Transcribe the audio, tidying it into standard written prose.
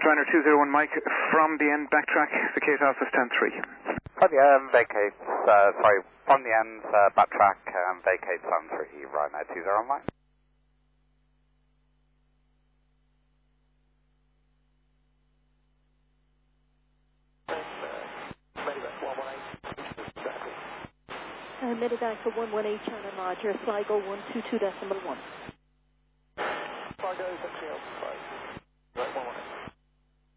Ryanair 201 Mike, from the end backtrack, vacate Alpha stand 3. From the end, vacate, from the end, backtrack, vacate stand 3, Ryanair 201 Mike. Medevac for 118 China Roger, Sligo 122.1. Sligo, 6 right, 118.